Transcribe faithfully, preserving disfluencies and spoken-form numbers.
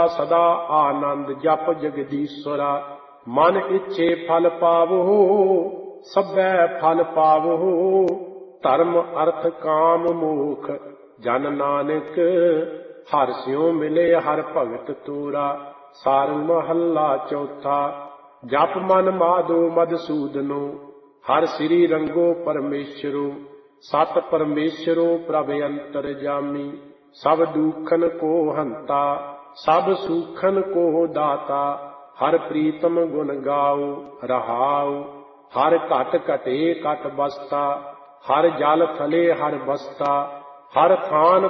ਸਦਾ ਆਨੰਦ ਜਪ ਜਗਦੀਸ਼ਵਰਾ। ਮਨ ਇੱਛੇ ਫਲ ਪਾਵੋ ਸਭੈ ਫਲ ਪਾਵੋ। ਧਰਮ ਅਰਥ ਕਾਮ ਮੋਖ ਜਨ ਨਾਨਕ। ਹਰਿ ਸਿਉ ਮਿਲੇ ਹਰਿ ਭਗਤ ਤੋਰਾ। ਸਾਰੰਗ ਮਹੱਲਾ ਚੌਥਾ। ਜਪ ਮਨ ਮਾਧੋ ਮਧੂਸੂਦਨੋ। ਹਰਿ ਸ੍ਰੀ ਰੰਗੋ ਪਰਮੇਸ਼ਰੋ। ਸਤ ਪਰਮੇਸ਼ਰੋ ਪ੍ਰਭ ਅੰਤਰਜਾਮੀ। ਸਭ ਦੁਖਨ ਕੋ ਹੰਤਾ ਸਭ ਸੁਖਨ ਕੋ ਦਾਤਾ। ਹਰਿ ਪ੍ਰੀਤਮ ਗੁਣ ਗਾਓ ਰਹਾਉ। ਹਰਿ ਘਟ ਘਟੇ ਘਟ ਬਸਤਾ। ਹਰਿ ਜਲ ਥਲੇ ਹਰਿ ਬਸਤਾ। ਹਰਿ ਥਾਨ